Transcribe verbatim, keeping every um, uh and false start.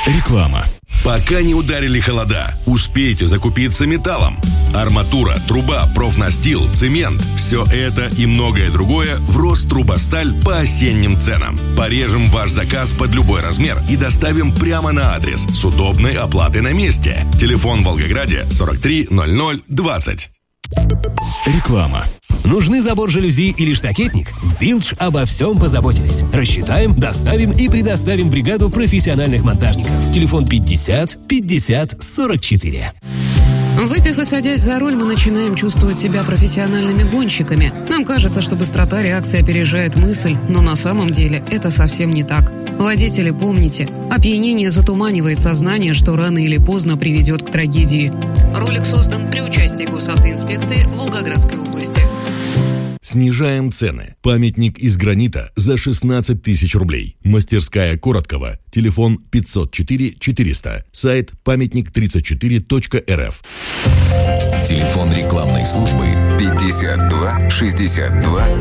Реклама. Пока не ударили холода, успейте закупиться металлом. Арматура, труба, профнастил, цемент – все это и многое другое в Рострубосталь по осенним ценам. Порежем ваш заказ под любой размер и доставим прямо на адрес с удобной оплатой на месте. Телефон в Волгограде сорок три ноль ноль двадцать. Реклама. Нужны забор жалюзи или штакетник? В Билдж обо всем позаботились. Рассчитаем, доставим и предоставим бригаду профессиональных монтажников. Телефон пятьдесят пятьдесят сорок четыре. Выпив и садясь за руль, мы начинаем чувствовать себя профессиональными гонщиками. Нам кажется, что быстрота реакции опережает мысль, но на самом деле это совсем не так. Водители, помните, опьянение затуманивает сознание, что рано или поздно приведет к трагедии. Ролик создан при участии госавтоинспекции Волгоградской области. Снижаем цены. Памятник из гранита за шестнадцать тысяч рублей. Мастерская Короткова. Телефон пятьсот четыре четыреста. Сайт памятник тридцать четыре точка эр эф. Телефон рекламной службы пятьдесят два шестьдесят два